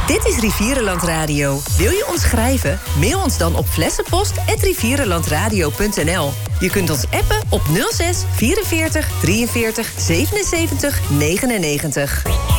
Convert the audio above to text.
Dit is Rivierenland Radio. Wil je ons schrijven? Mail ons dan op flessenpost@rivierenlandradio.nl. Je kunt ons appen op 06 44 43 77 99.